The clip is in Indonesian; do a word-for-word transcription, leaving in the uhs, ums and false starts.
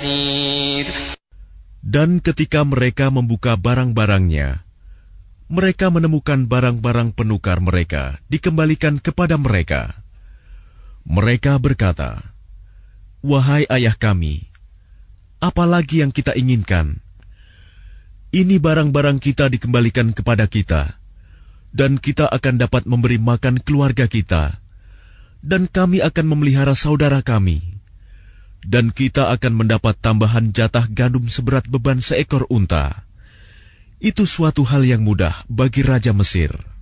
يسير. Dan ketika mereka membuka barang-barangnya, mereka menemukan barang-barang penukar mereka dikembalikan kepada mereka. Mereka berkata, "Wahai ayah kami, apa lagi yang kita inginkan? Ini barang-barang kita dikembalikan kepada kita, dan kita akan dapat memberi makan keluarga kita, dan kami akan memelihara saudara kami, dan kita akan mendapat tambahan jatah gandum seberat beban seekor unta." Itu suatu hal yang mudah bagi Raja Mesir.